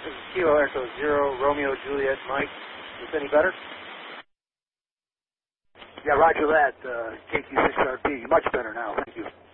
This is Kilo Echo Zero, Romeo, Juliet, Mike. Is this any better? Yeah, roger that, KQ6RP. Much better now. Thank you.